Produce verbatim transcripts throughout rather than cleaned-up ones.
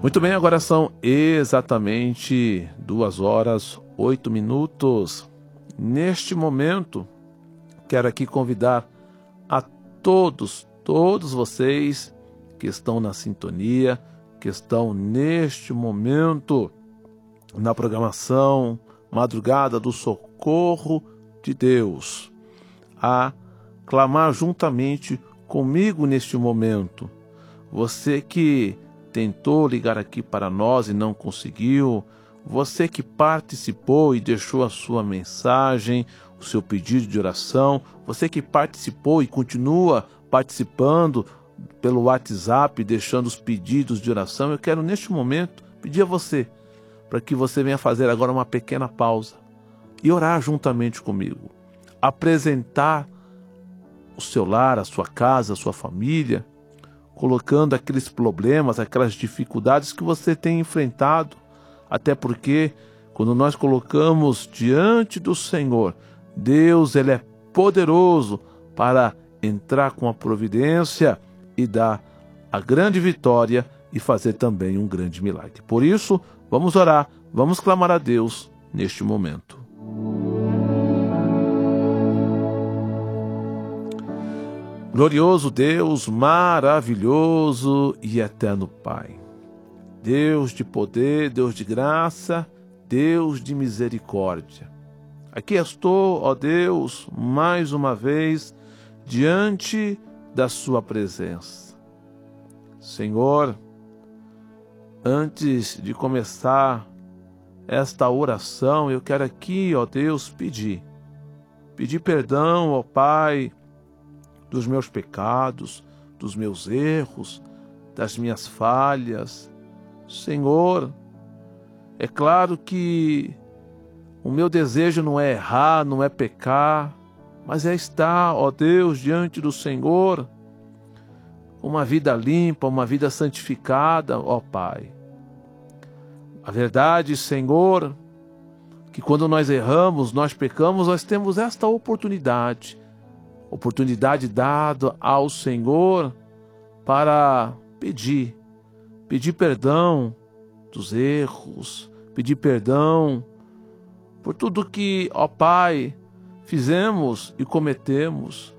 Muito bem, agora são exatamente duas horas, oito minutos. Neste momento, quero aqui convidar a todos, todos vocês que estão na sintonia, que estão neste momento na programação Madrugada do Socorro de Deus, a clamar juntamente comigo neste momento. Você que tentou ligar aqui para nós e não conseguiu, você que participou e deixou a sua mensagem, o seu pedido de oração, você que participou e continua participando pelo WhatsApp, deixando os pedidos de oração, eu quero neste momento pedir a você, para que você venha fazer agora uma pequena pausa e orar juntamente comigo, apresentar o seu lar, a sua casa, a sua família, colocando aqueles problemas, aquelas dificuldades que você tem enfrentado, até porque quando nós colocamos diante do Senhor, Deus ele é poderoso para entrar com a providência e dar a grande vitória e fazer também um grande milagre. Por isso, vamos orar, vamos clamar a Deus neste momento. Glorioso Deus, maravilhoso e eterno Pai, Deus de poder, Deus de graça, Deus de misericórdia. Aqui estou, ó Deus, mais uma vez, diante da sua presença. Senhor, antes de começar esta oração, eu quero aqui, ó Deus, pedir, pedir perdão, ó Pai, dos meus pecados, dos meus erros, das minhas falhas. Senhor, é claro que o meu desejo não é errar, não é pecar, mas é estar, ó Deus, diante do Senhor, uma vida limpa, uma vida santificada, ó Pai. A verdade, Senhor, que quando nós erramos, nós pecamos, nós temos esta oportunidade, oportunidade dada ao Senhor para pedir, pedir perdão dos erros, pedir perdão por tudo que, ó Pai, fizemos e cometemos.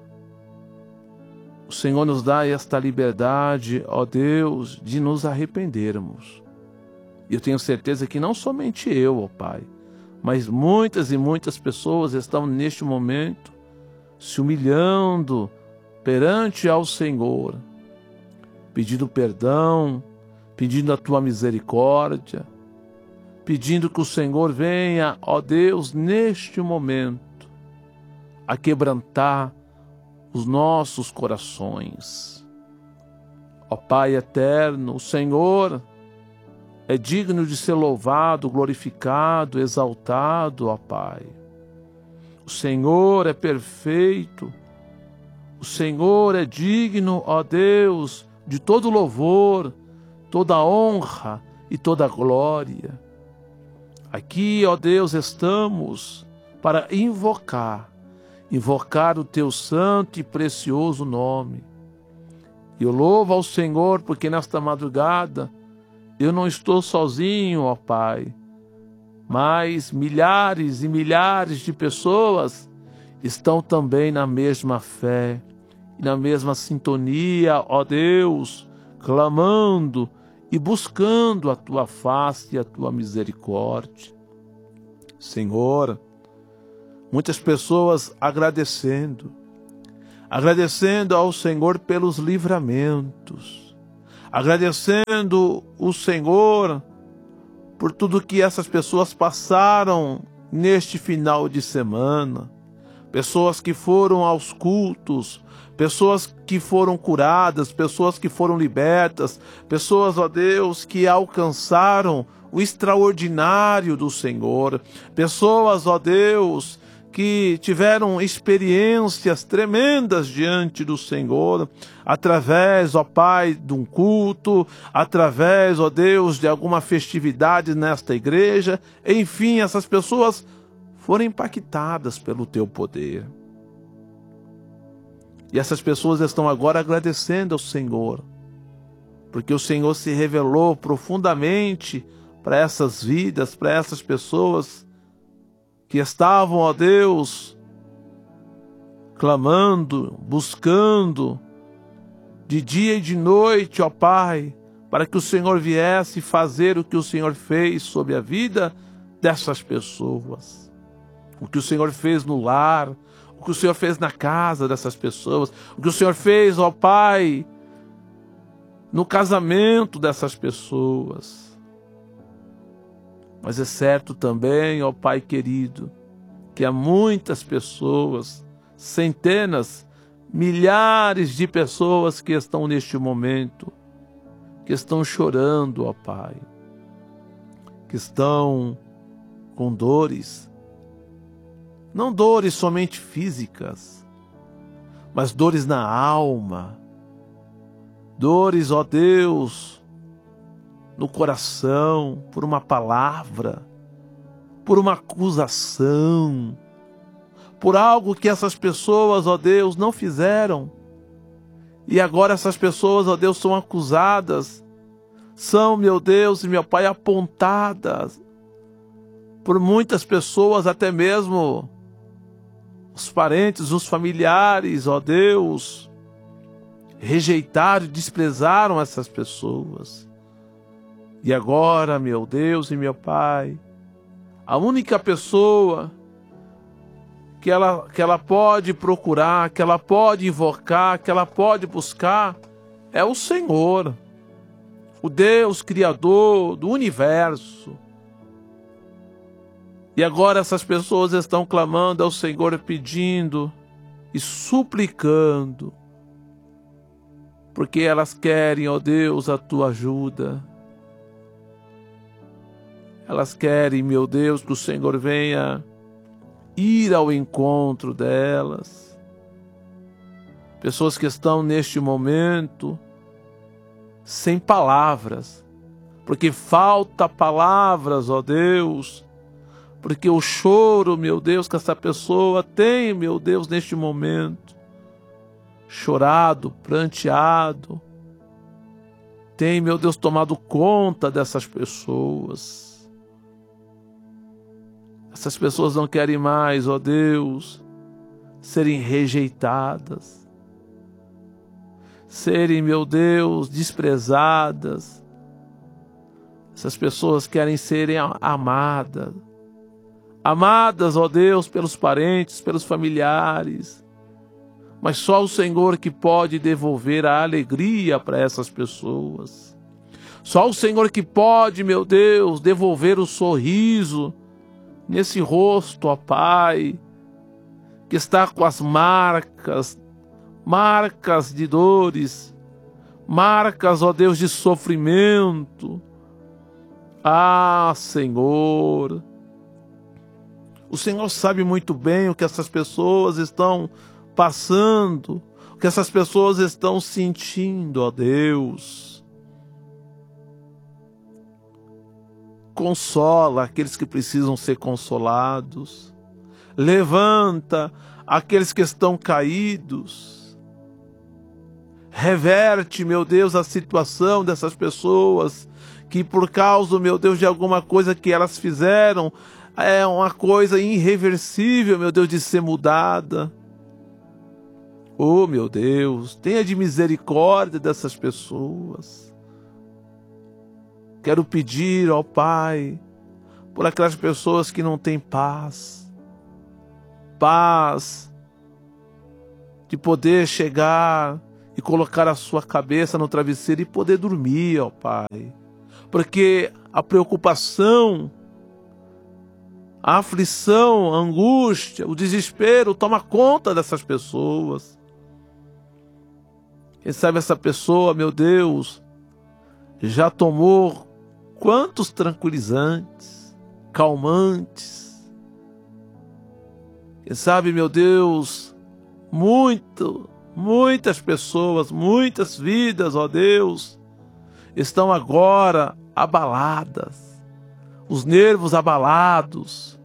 O Senhor nos dá esta liberdade, ó Deus, de nos arrependermos. E eu tenho certeza que não somente eu, ó Pai, mas muitas e muitas pessoas estão neste momento se humilhando perante ao Senhor, pedindo perdão, pedindo a Tua misericórdia, pedindo que o Senhor venha, ó Deus, neste momento, a quebrantar os nossos corações. Ó Pai eterno, o Senhor é digno de ser louvado, glorificado, exaltado, ó Pai. O Senhor é perfeito, o Senhor é digno, ó Deus, de todo louvor, toda honra e toda glória. Aqui, ó Deus, estamos para invocar, invocar o Teu santo e precioso nome. E eu louvo ao Senhor porque nesta madrugada eu não estou sozinho, ó Pai, mas milhares e milhares de pessoas estão também na mesma fé, na mesma sintonia, ó Deus, clamando e buscando a Tua face e a Tua misericórdia. Senhor, muitas pessoas agradecendo, agradecendo ao Senhor pelos livramentos, agradecendo o Senhor por tudo que essas pessoas passaram neste final de semana, pessoas que foram aos cultos, pessoas que foram curadas, pessoas que foram libertas, pessoas, ó Deus, que alcançaram o extraordinário do Senhor, pessoas, ó Deus, que tiveram experiências tremendas diante do Senhor, através, ó Pai, de um culto, através, ó Deus, de alguma festividade nesta igreja. Enfim, essas pessoas foram impactadas pelo Teu poder. E essas pessoas estão agora agradecendo ao Senhor porque o Senhor se revelou profundamente para essas vidas, para essas pessoas que estavam, ó Deus, clamando, buscando, de dia e de noite, ó Pai, para que o Senhor viesse fazer o que o Senhor fez sobre a vida dessas pessoas. O que o Senhor fez no lar, o que o Senhor fez na casa dessas pessoas, o que o Senhor fez, ó Pai, no casamento dessas pessoas. Mas é certo também, ó Pai querido, que há muitas pessoas, centenas, milhares de pessoas que estão neste momento, que estão chorando, ó Pai, que estão com dores, não dores somente físicas, mas dores na alma, dores, ó Deus, no coração, por uma palavra, por uma acusação, por algo que essas pessoas, ó Deus, não fizeram. E agora essas pessoas, ó Deus, são acusadas, são, meu Deus e meu Pai, apontadas por muitas pessoas, até mesmo os parentes, os familiares, ó Deus, rejeitaram e desprezaram essas pessoas. E agora, meu Deus e meu Pai, a única pessoa que ela, que ela pode procurar, que ela pode invocar, que ela pode buscar, é o Senhor, o Deus Criador do universo. E agora essas pessoas estão clamando ao Senhor, pedindo e suplicando, porque elas querem, ó Deus, a tua ajuda. Elas querem, meu Deus, que o Senhor venha ir ao encontro delas. Pessoas que estão neste momento sem palavras, porque falta palavras, ó Deus, porque o choro, meu Deus, que essa pessoa tem, meu Deus, neste momento, chorado, pranteado, tem, meu Deus, tomado conta dessas pessoas. Essas pessoas não querem mais, ó Deus, serem rejeitadas, serem, meu Deus, desprezadas. Essas pessoas querem serem amadas, amadas, ó Deus, pelos parentes, pelos familiares. Mas só o Senhor que pode devolver a alegria para essas pessoas. Só o Senhor que pode, meu Deus, devolver o sorriso nesse rosto, ó Pai, que está com as marcas, marcas de dores, marcas, ó Deus, de sofrimento. Ah, Senhor, o Senhor sabe muito bem o que essas pessoas estão passando, o que essas pessoas estão sentindo, ó Deus. Consola aqueles que precisam ser consolados. Levanta aqueles que estão caídos. Reverte, meu Deus, a situação dessas pessoas que por causa, meu Deus, de alguma coisa que elas fizeram, é uma coisa irreversível, meu Deus, de ser mudada. Oh, meu Deus, tenha de misericórdia dessas pessoas. Quero pedir, ó Pai, por aquelas pessoas que não têm paz, paz de poder chegar e colocar a sua cabeça no travesseiro e poder dormir, ó Pai, porque a preocupação, a aflição, a angústia, o desespero toma conta dessas pessoas. Quem sabe essa pessoa, meu Deus, já tomou quantos tranquilizantes, calmantes. Quem sabe, meu Deus, muito, muitas pessoas, muitas vidas, ó Deus, estão agora abaladas, os nervos abalados.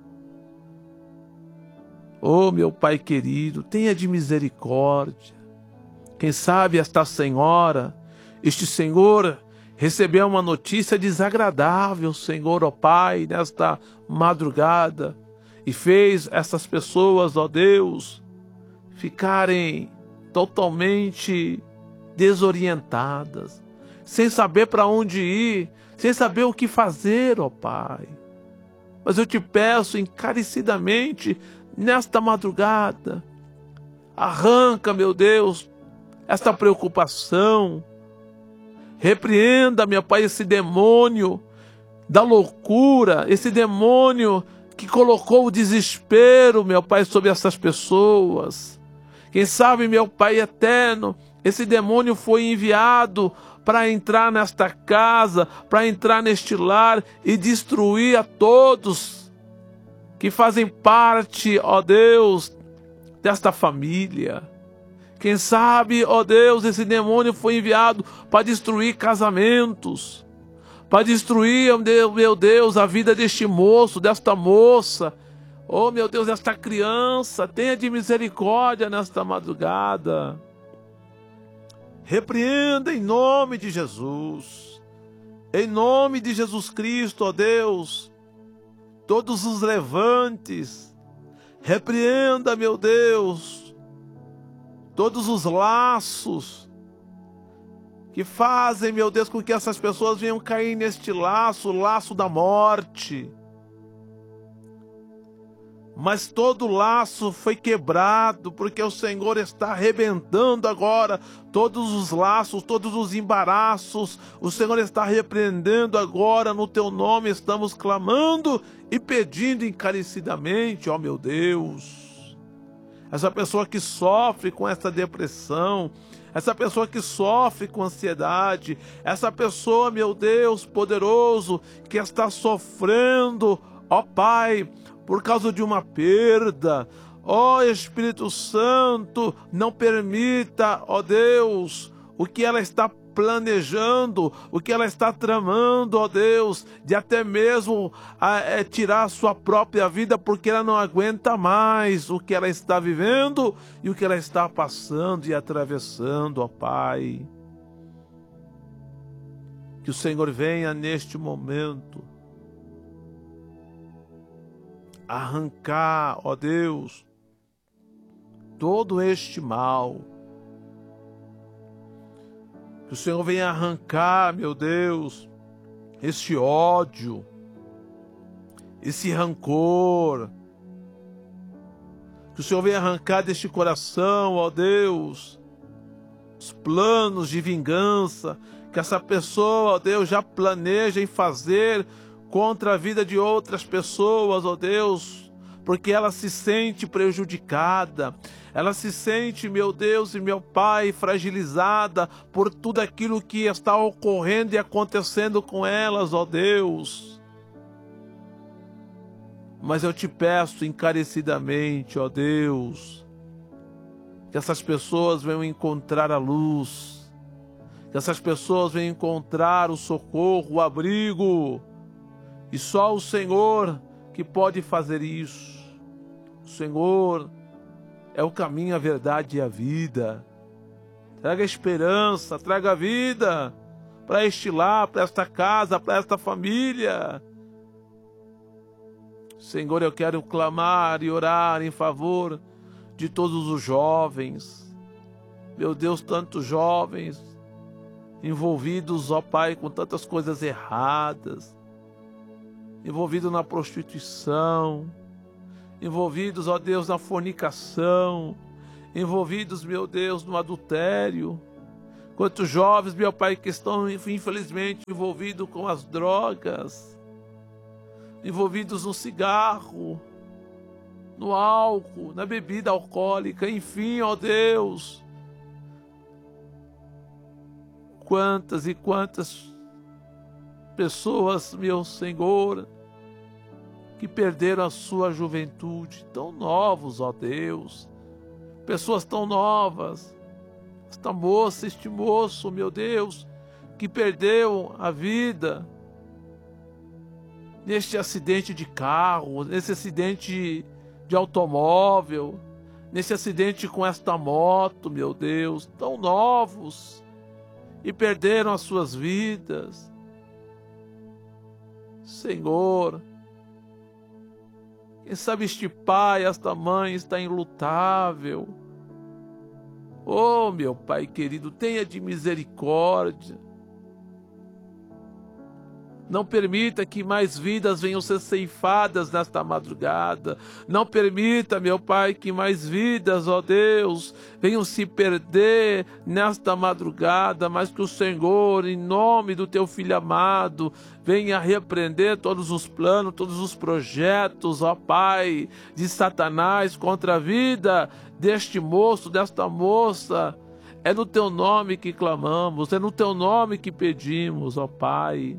Oh, meu Pai querido, tenha de misericórdia. Quem sabe esta senhora este senhor recebeu uma notícia desagradável, Senhor, ó Pai, nesta madrugada, e fez essas pessoas, ó Deus, ficarem totalmente desorientadas, sem saber para onde ir, sem saber o que fazer, ó Pai. Mas eu te peço encarecidamente, nesta madrugada, arranca, meu Deus, esta preocupação. Repreenda, meu Pai, esse demônio da loucura, esse demônio que colocou o desespero, meu Pai, sobre essas pessoas. Quem sabe, meu Pai eterno, esse demônio foi enviado para entrar nesta casa, para entrar neste lar e destruir a todos que fazem parte, ó Deus, desta família. Quem sabe, ó Deus, esse demônio foi enviado para destruir casamentos, para destruir, meu Deus, a vida deste moço, desta moça, oh meu Deus, desta criança. Tenha de misericórdia nesta madrugada. Repreenda em nome de Jesus, em nome de Jesus Cristo, ó Deus, todos os levantes. Repreenda, meu Deus, todos os laços que fazem, meu Deus, com que essas pessoas venham cair neste laço, o laço da morte. Mas todo laço foi quebrado, porque o Senhor está arrebentando agora todos os laços, todos os embaraços. O Senhor está repreendendo agora, no teu nome estamos clamando e pedindo encarecidamente, ó meu Deus. Essa pessoa que sofre com essa depressão, essa pessoa que sofre com ansiedade, essa pessoa, meu Deus poderoso, que está sofrendo, ó Pai, por causa de uma perda. Ó Espírito Santo, não permita, ó Deus, o que ela está planejando, o que ela está tramando, ó Deus, de até mesmo a, é, tirar a sua própria vida, porque ela não aguenta mais o que ela está vivendo e o que ela está passando e atravessando, ó Pai. Que o Senhor venha neste momento arrancar, ó Deus, todo este mal. Que o Senhor venha arrancar, meu Deus, este ódio, esse rancor. Que o Senhor venha arrancar deste coração, ó Deus, os planos de vingança que essa pessoa, ó Deus, já planeja em fazer contra a vida de outras pessoas, ó Deus, porque ela se sente prejudicada, ela se sente, meu Deus e meu Pai, fragilizada por tudo aquilo que está ocorrendo e acontecendo com elas, ó Deus. Mas eu te peço encarecidamente, ó Deus, que essas pessoas venham encontrar a luz, que essas pessoas venham encontrar o socorro, o abrigo. E só o Senhor que pode fazer isso. O Senhor é o caminho, a verdade e a vida. Traga esperança, traga vida para este lar, para esta casa, para esta família. Senhor, eu quero clamar e orar em favor de todos os jovens. Meu Deus, tantos jovens envolvidos, ó Pai, com tantas coisas erradas. Envolvidos na prostituição, envolvidos, ó Deus, na fornicação, envolvidos, meu Deus, no adultério. Quantos jovens, meu Pai, que estão, infelizmente, envolvidos com as drogas, envolvidos no cigarro, no álcool, na bebida alcoólica, enfim, ó Deus. Quantas e quantas pessoas, meu Senhor, que perderam a sua juventude, tão novos, ó Deus, pessoas tão novas, esta moça, este moço, meu Deus, que perdeu a vida neste acidente de carro, nesse acidente de automóvel, nesse acidente com esta moto, meu Deus, tão novos, e perderam as suas vidas. Senhor, quem sabe este pai, esta mãe está enlutável. Oh, meu Pai querido, tenha de misericórdia. Não permita que mais vidas venham ser ceifadas nesta madrugada. Não permita, meu Pai, que mais vidas, ó Deus, venham se perder nesta madrugada, mas que o Senhor, em nome do Teu Filho amado, venha repreender todos os planos, todos os projetos, ó Pai, de Satanás contra a vida deste moço, desta moça. É no Teu nome que clamamos, é no Teu nome que pedimos, ó Pai.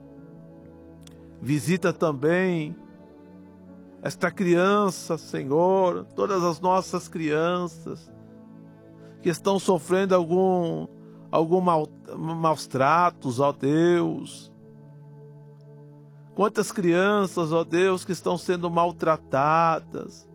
Visita também esta criança, Senhor, todas as nossas crianças que estão sofrendo algum, algum mal, maus tratos, ó Deus. Quantas crianças, ó Deus, que estão sendo maltratadas.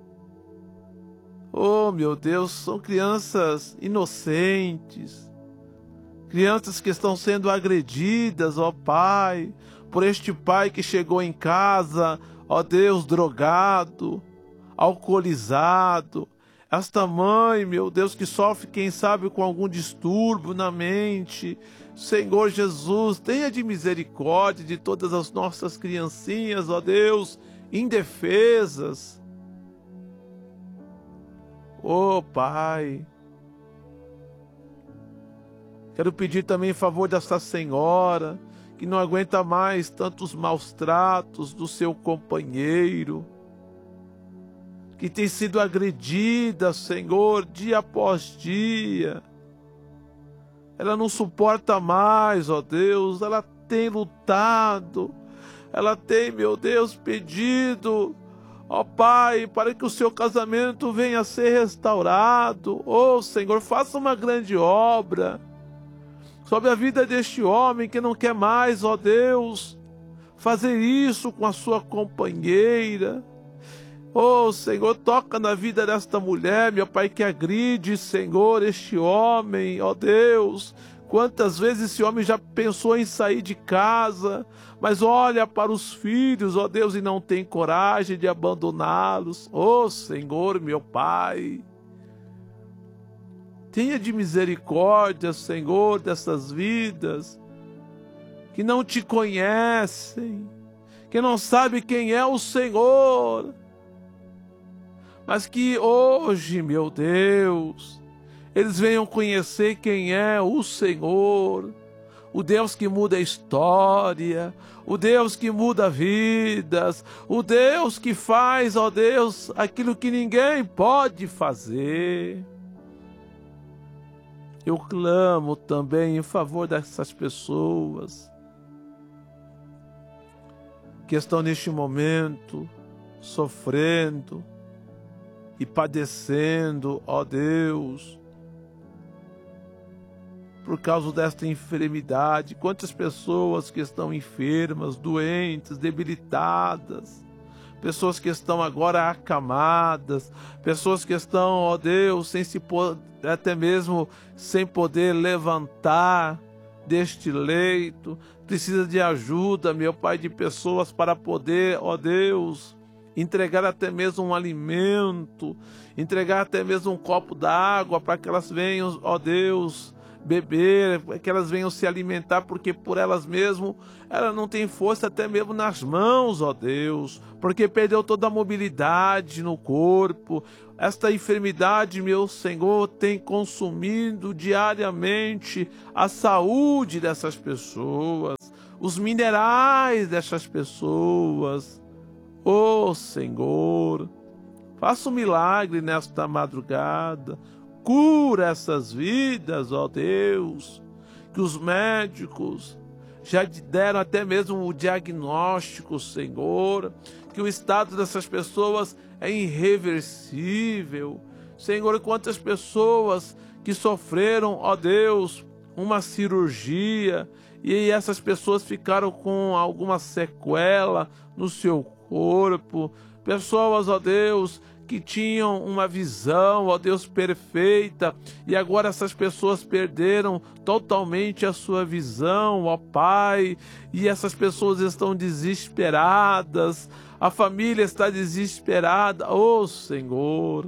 Oh, meu Deus, são crianças inocentes, crianças que estão sendo agredidas, ó Pai, por este pai que chegou em casa, ó Deus, drogado, alcoolizado. Esta mãe, meu Deus, que sofre, quem sabe, com algum distúrbio na mente. Senhor Jesus, tenha de misericórdia de todas as nossas criancinhas, ó Deus, indefesas. Ó Pai, quero pedir também em favor dessa senhora, que não aguenta mais tantos maus tratos do seu companheiro, que tem sido agredida, Senhor, dia após dia. Ela não suporta mais, ó Deus, ela tem lutado, ela tem, meu Deus, pedido, ó Pai, para que o seu casamento venha a ser restaurado. Ó Senhor, faça uma grande obra sobre a vida deste homem que não quer mais, ó Deus, fazer isso com a sua companheira. Oh, Senhor, toca na vida desta mulher, meu Pai, que agride, Senhor, este homem, ó Deus. Quantas vezes esse homem já pensou em sair de casa, mas olha para os filhos, ó Deus, e não tem coragem de abandoná-los. Oh, Senhor, meu Pai, tenha de misericórdia, Senhor, dessas vidas que não te conhecem, que não sabem quem é o Senhor, mas que hoje, meu Deus, eles venham conhecer quem é o Senhor, o Deus que muda a história, o Deus que muda vidas, o Deus que faz, ó Deus, aquilo que ninguém pode fazer. Eu clamo também em favor dessas pessoas que estão neste momento sofrendo e padecendo, ó Deus, por causa desta enfermidade. Quantas pessoas que estão enfermas, doentes, debilitadas, pessoas que estão agora acamadas, pessoas que estão, ó Deus, sem se poder, até mesmo sem poder levantar deste leito, precisa de ajuda, meu Pai, de pessoas para poder, ó Deus, entregar até mesmo um alimento, entregar até mesmo um copo d'água para que elas venham, ó Deus, beber, para que elas venham se alimentar, porque por elas mesmas ela não tem força até mesmo nas mãos, ó Deus, porque perdeu toda a mobilidade no corpo. Esta enfermidade, meu Senhor, tem consumido diariamente a saúde dessas pessoas, os minerais dessas pessoas. Ó Senhor, faça um milagre nesta madrugada, cura essas vidas, ó Deus, que os médicos já deram até mesmo o diagnóstico, Senhor, que o estado dessas pessoas é irreversível. Senhor, quantas pessoas que sofreram, ó Deus, uma cirurgia, e essas pessoas ficaram com alguma sequela no seu corpo. Pessoas, ó Deus, que tinham uma visão, ó Deus, perfeita, e agora essas pessoas perderam totalmente a sua visão, ó Pai, e essas pessoas estão desesperadas, a família está desesperada, ó Senhor.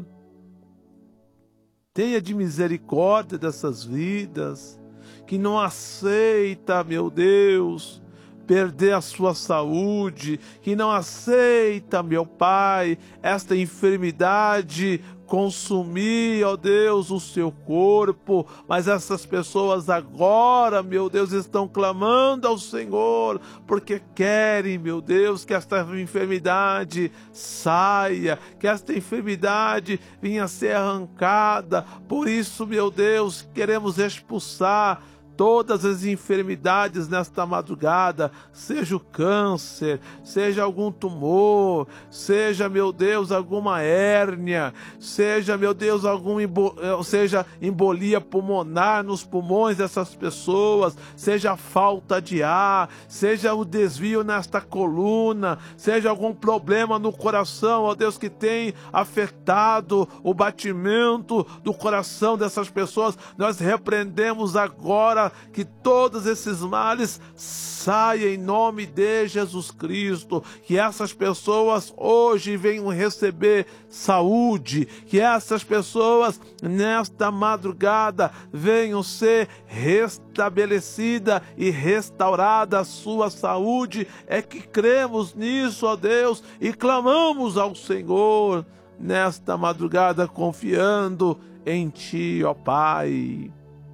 Tenha de misericórdia dessas vidas, que não aceita, meu Deus, perder a sua saúde, que não aceita, meu Pai, esta enfermidade consumir, ó Deus, o seu corpo, mas essas pessoas agora, meu Deus, estão clamando ao Senhor, porque querem, meu Deus, que esta enfermidade saia, que esta enfermidade venha a ser arrancada. Por isso, meu Deus, queremos expulsar todas as enfermidades nesta madrugada, seja o câncer, seja algum tumor, seja, meu Deus, alguma hérnia, seja, meu Deus, algum embo... seja embolia pulmonar nos pulmões dessas pessoas, seja falta de ar, seja o desvio nesta coluna, seja algum problema no coração, ó Deus, que tem afetado o batimento do coração dessas pessoas, nós repreendemos agora que todos esses males saiam em nome de Jesus Cristo, que essas pessoas hoje venham receber saúde, que essas pessoas nesta madrugada venham ser restabelecida e restaurada a sua saúde. É que cremos nisso, ó Deus, e clamamos ao Senhor nesta madrugada, confiando em Ti, ó Pai.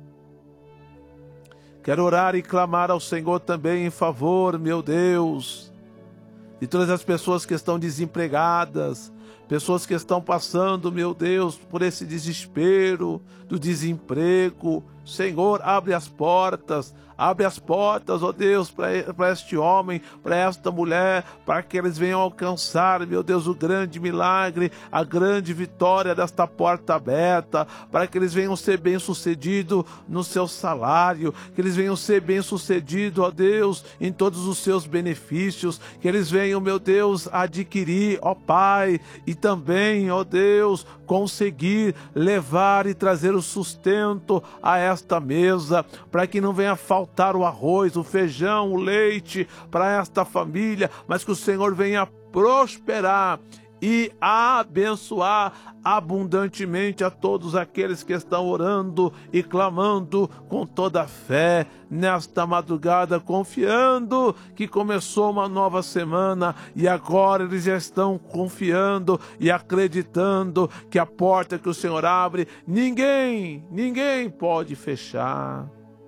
Quero orar e clamar ao Senhor também em favor, meu Deus, de todas as pessoas que estão desempregadas, pessoas que estão passando, meu Deus, por esse desespero do desemprego. Senhor, abre as portas, abre as portas, ó Deus, para este homem, para esta mulher, para que eles venham alcançar, meu Deus, o grande milagre, a grande vitória desta porta aberta, para que eles venham ser bem-sucedidos no seu salário, que eles venham ser bem-sucedidos, ó Deus, em todos os seus benefícios, que eles venham, meu Deus, adquirir, ó Pai, e também, ó Deus, conseguir levar e trazer o sustento a esta mesa, para que não venha faltar o arroz, o feijão, o leite para esta família, mas que o Senhor venha prosperar e abençoar abundantemente a todos aqueles que estão orando e clamando com toda a fé nesta madrugada, confiando que começou uma nova semana e agora eles já estão confiando e acreditando que a porta que o Senhor abre, ninguém, ninguém pode fechar.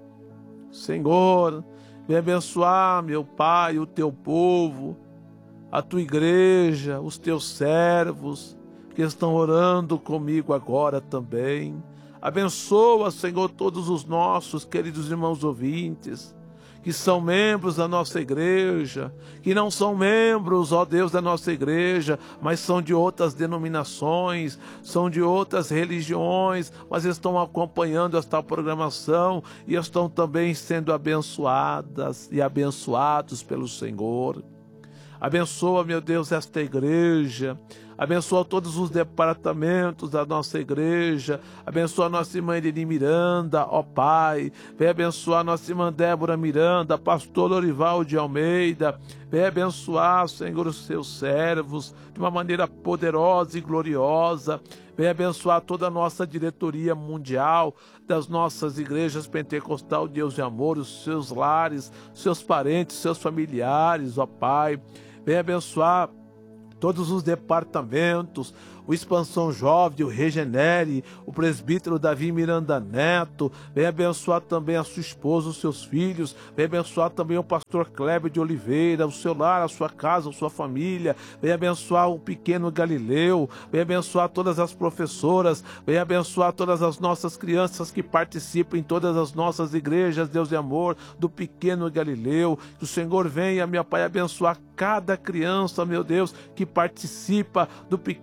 Senhor, vem abençoar, meu Pai, o teu povo, a tua igreja, os teus servos que estão orando comigo agora também. Abençoa, Senhor, todos os nossos queridos irmãos ouvintes, que são membros da nossa igreja, que não são membros, ó Deus, da nossa igreja, mas são de outras denominações, são de outras religiões, mas estão acompanhando esta programação e estão também sendo abençoadas e abençoados pelo Senhor. Abençoa, meu Deus, esta igreja. Abençoa todos os departamentos da nossa igreja. Abençoa a nossa irmã Eleni Miranda, ó Pai. Vem abençoar a nossa irmã Débora Miranda, pastor Lorival de Almeida. Vem abençoar, Senhor, os seus servos de uma maneira poderosa e gloriosa. Vem abençoar toda a nossa diretoria mundial das nossas igrejas pentecostal Deus de Amor, os seus lares, seus parentes, seus familiares, ó Pai. Vem abençoar todos os departamentos, o Expansão Jovem, o Regenere, o presbítero Davi Miranda Neto. Vem abençoar também a sua esposa, os seus filhos. Vem abençoar também o pastor Kleber de Oliveira, o seu lar, a sua casa, a sua família. Vem abençoar o pequeno Galileu. Vem abençoar todas as professoras. Vem abençoar todas as nossas crianças que participam em todas as nossas igrejas, Deus de amor, do pequeno Galileu. Que o Senhor venha, meu Pai, abençoar cada criança, meu Deus, que participa do pequeno Galileu,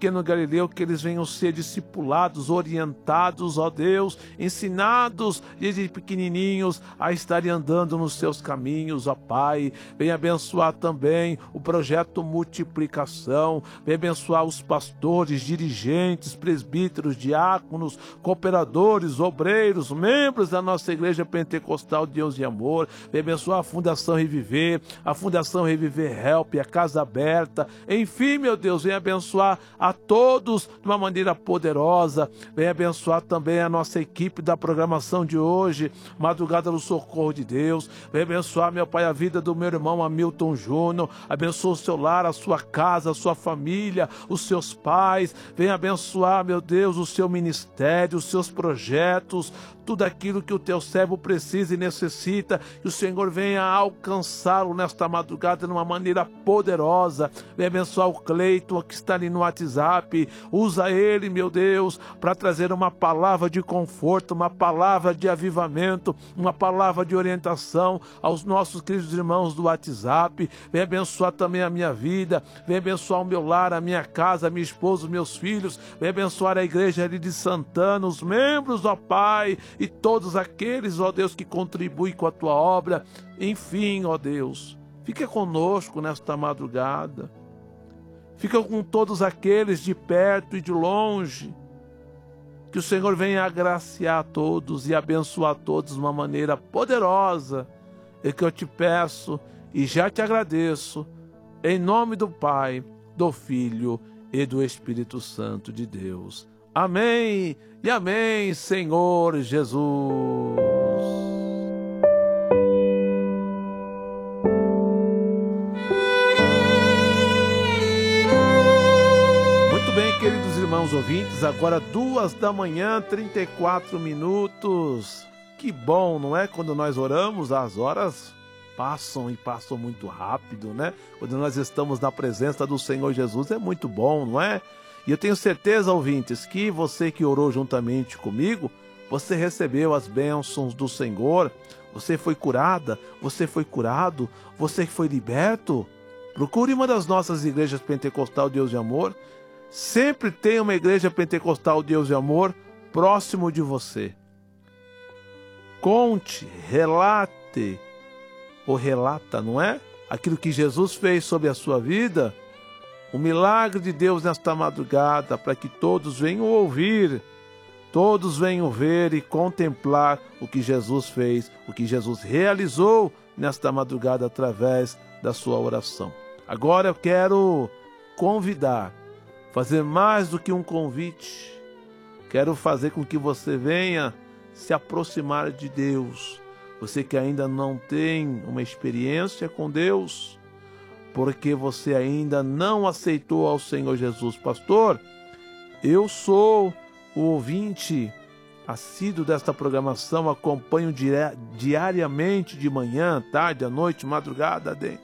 leu, que eles venham ser discipulados, orientados, ó Deus, ensinados desde pequenininhos a estarem andando nos seus caminhos, ó Pai. Venha abençoar também o projeto Multiplicação, venha abençoar os pastores, dirigentes, presbíteros, diáconos, cooperadores, obreiros, membros da nossa Igreja Pentecostal Deus e Amor. Venha abençoar a Fundação Reviver, a Fundação Reviver Help, a Casa Aberta. Enfim, meu Deus, venha abençoar a todos de uma maneira poderosa. Venha abençoar também a nossa equipe da programação de hoje, Madrugada do Socorro de Deus. Venha abençoar, meu Pai, a vida do meu irmão Hamilton Júnior. Abençoa o seu lar, a sua casa, a sua família, os seus pais. Venha abençoar, meu Deus, o seu ministério, os seus projetos, tudo aquilo que o teu servo precisa e necessita, que o Senhor venha alcançá-lo nesta madrugada de uma maneira poderosa. Venha abençoar o Cleiton que está ali no WhatsApp. Usa ele, meu Deus, para trazer uma palavra de conforto, uma palavra de avivamento, uma palavra de orientação aos nossos queridos irmãos do WhatsApp. Venha abençoar também a minha vida, venha abençoar o meu lar, a minha casa, a minha esposa, os meus filhos. Venha abençoar a igreja ali de Santana, os membros, ó Pai, e todos aqueles, ó Deus, que contribuem com a tua obra. Enfim, ó Deus, fica conosco nesta madrugada. Fica com todos aqueles de perto e de longe. Que o Senhor venha agraciar a todos e abençoar a todos de uma maneira poderosa. É que eu te peço e já te agradeço, em nome do Pai, do Filho e do Espírito Santo de Deus. Amém e amém, Senhor Jesus. Muito bem, queridos irmãos ouvintes, agora duas da manhã, trinta e quatro minutos. Que bom, não é? Quando nós oramos, as horas passam e passam muito rápido, né? Quando nós estamos na presença do Senhor Jesus, é muito bom, não é? E eu tenho certeza, ouvintes, que você que orou juntamente comigo, você recebeu as bênçãos do Senhor, você foi curada, você foi curado, você foi liberto. Procure uma das nossas igrejas pentecostal Deus de Amor. Sempre tem uma igreja pentecostal Deus de Amor próximo de você. Conte, relate, ou relata, não é? Aquilo que Jesus fez sobre a sua vida. O milagre de Deus nesta madrugada, para que todos venham ouvir, todos venham ver e contemplar o que Jesus fez, o que Jesus realizou nesta madrugada através da sua oração. Agora eu quero convidar, fazer mais do que um convite, quero fazer com que você venha se aproximar de Deus. Você que ainda não tem uma experiência com Deus, porque você ainda não aceitou ao Senhor Jesus. Pastor, eu sou o ouvinte assíduo desta programação, acompanho diariamente, de manhã, tarde, à noite, madrugada dentro.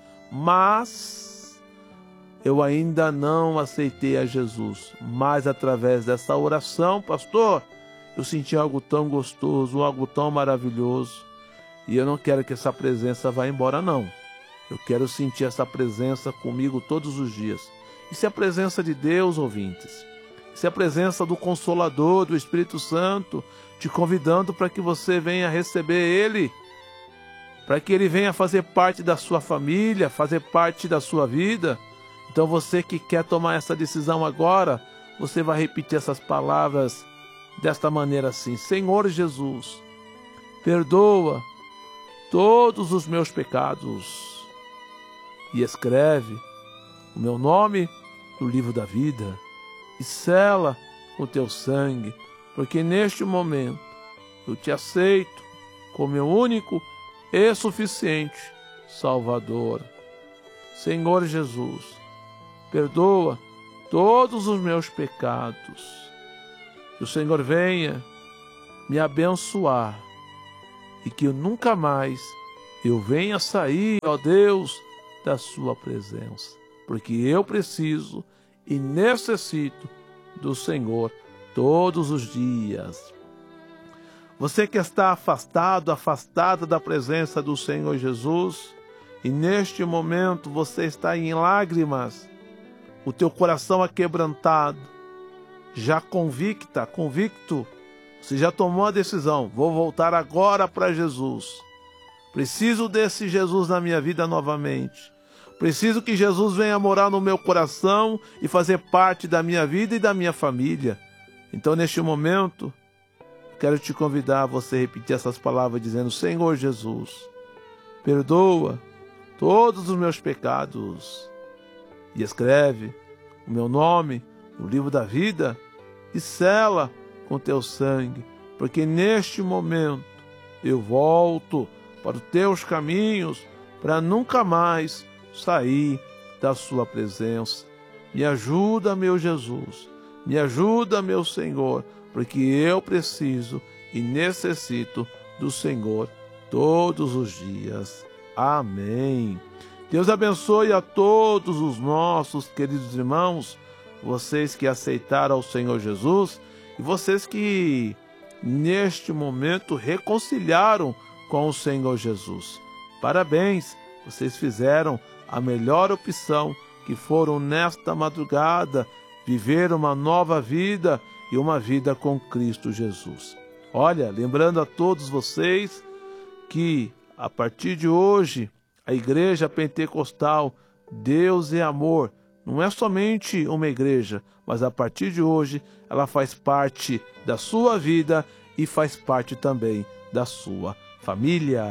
Mas eu ainda não aceitei a Jesus. Mas através dessa oração, pastor, eu senti algo tão gostoso, algo tão maravilhoso. E eu não quero que essa presença vá embora, não. Eu quero sentir essa presença comigo todos os dias. Isso é a presença de Deus, ouvintes. Isso é a presença do Consolador, do Espírito Santo, te convidando para que você venha receber Ele, para que Ele venha fazer parte da sua família, fazer parte da sua vida. Então você que quer tomar essa decisão agora, você vai repetir essas palavras desta maneira assim: Senhor Jesus, perdoa todos os meus pecados e escreve o meu nome no livro da vida e sela com teu sangue, porque neste momento eu te aceito como meu único e suficiente Salvador. Senhor Jesus, perdoa todos os meus pecados. Que o Senhor venha me abençoar e que eu nunca mais eu venha sair, ó Deus, da sua presença, porque eu preciso e necessito do Senhor todos os dias. Você que está afastado, afastada da presença do Senhor Jesus, e neste momento você está em lágrimas, o teu coração aquebrantado, já convicta, convicto, você já tomou a decisão, vou voltar agora para Jesus. Preciso desse Jesus na minha vida novamente. Preciso que Jesus venha morar no meu coração e fazer parte da minha vida e da minha família. Então, neste momento, quero te convidar a você repetir essas palavras dizendo: Senhor Jesus, perdoa todos os meus pecados e escreve o meu nome no livro da vida e sela com teu sangue, porque neste momento eu volto para os teus caminhos para nunca mais sair da sua presença. Me ajuda, meu Jesus, me ajuda, meu Senhor, porque eu preciso e necessito do Senhor todos os dias. Amém. Deus abençoe a todos os nossos queridos irmãos, vocês que aceitaram o Senhor Jesus e vocês que neste momento reconciliaram com o Senhor Jesus. Parabéns, vocês fizeram a melhor opção, que foram nesta madrugada viver uma nova vida e uma vida com Cristo Jesus. Olha, lembrando a todos vocês que a partir de hoje a Igreja Pentecostal Deus é Amor não é somente uma igreja, mas a partir de hoje ela faz parte da sua vida e faz parte também da sua família.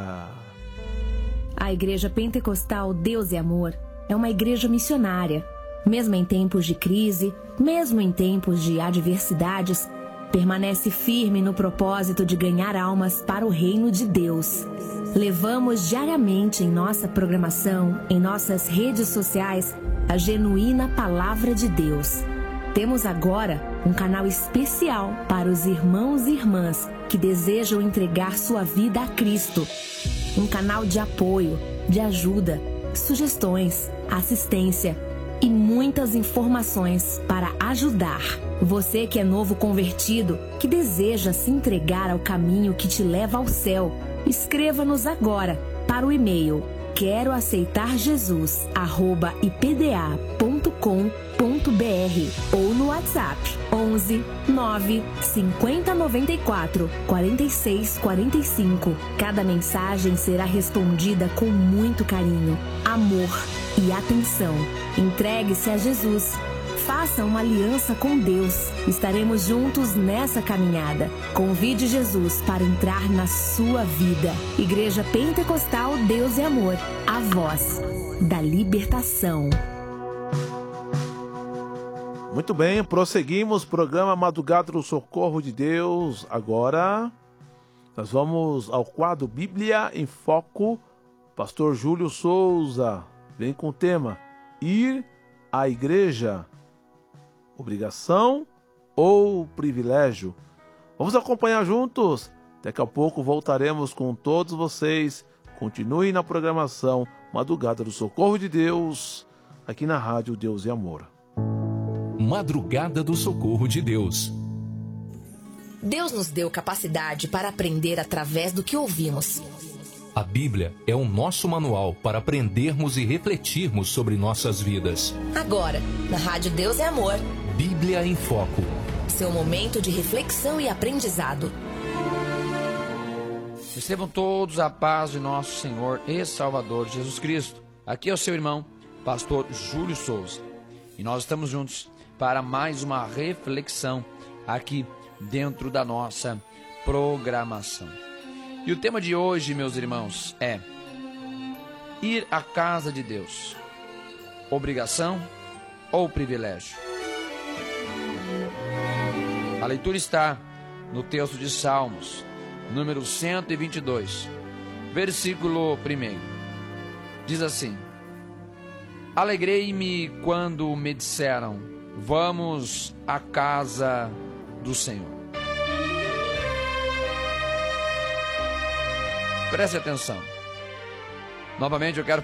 A Igreja Pentecostal Deus é Amor é uma igreja missionária. Mesmo em tempos de crise, mesmo em tempos de adversidades, permanece firme no propósito de ganhar almas para o reino de Deus. Levamos diariamente em nossa programação, em nossas redes sociais, a genuína Palavra de Deus. Temos agora um canal especial para os irmãos e irmãs que desejam entregar sua vida a Cristo. Um canal de apoio, de ajuda, sugestões, assistência e muitas informações para ajudar. Você que é novo convertido, que deseja se entregar ao caminho que te leva ao céu, escreva-nos agora para o e-mail quero aceitar Jesus arroba i p d a ponto com ponto b r ou no WhatsApp onze nove cinquenta noventa e quatro quarenta e seis quarenta e cinco. Cada mensagem será respondida com muito carinho, amor e atenção. Entregue-se a Jesus. Faça uma aliança com Deus. Estaremos juntos nessa caminhada. Convide Jesus para entrar na sua vida. Igreja Pentecostal Deus é Amor, a voz da libertação. Muito bem, prosseguimos programa Madrugada do Socorro de Deus. Agora nós vamos ao quadro Bíblia em Foco. Pastor Júlio Souza vem com o tema Ir à Igreja, obrigação ou privilégio? Vamos acompanhar juntos? Daqui a pouco voltaremos com todos vocês. Continue na programação Madrugada do Socorro de Deus, aqui na Rádio Deus e Amor. Madrugada do Socorro de Deus. Deus nos deu capacidade para aprender através do que ouvimos. A Bíblia é o nosso manual para aprendermos e refletirmos sobre nossas vidas. Agora, na Rádio Deus é Amor, Bíblia em Foco. seu momento de reflexão e aprendizado. Recebam todos a paz de nosso Senhor e Salvador Jesus Cristo. Aqui é o seu irmão, pastor Júlio Souza. E nós estamos juntos para mais uma reflexão aqui dentro da nossa programação. E o tema de hoje, meus irmãos, é ir à casa de Deus, obrigação ou privilégio? A leitura está no texto de Salmos, número cento e vinte e dois, versículo primeiro. Diz assim: Alegrei-me quando me disseram, vamos à casa do Senhor. Preste atenção. Novamente eu quero